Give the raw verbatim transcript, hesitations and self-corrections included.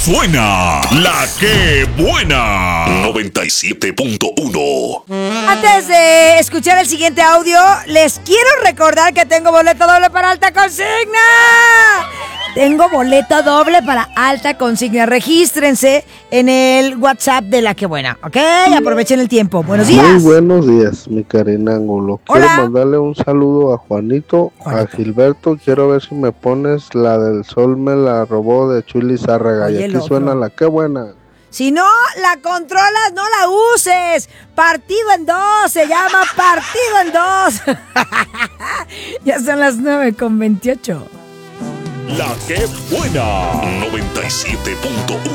Suena la que buena. noventa y siete punto uno. Antes de escuchar el siguiente audio, les quiero recordar que tengo boleto doble para Alta Consigna. Tengo boleto doble para Alta Consigna. Regístrense en el WhatsApp de La Que Buena, ¿ok? Aprovechen el tiempo. Buenos días. Muy buenos días, mi Karina Angulo. Quiero Hola. mandarle un saludo a Juanito, Juanito. a Gilberto. Quiero ver si me pones la del sol me la robó de Chuli Zárraga. Oye, Y el aquí otro. suena La Que Buena. Si no la controlas, no la uses. Partido en dos, se llama partido en dos. Ya son las nueve con veintiocho. La que buena. noventa y siete punto uno.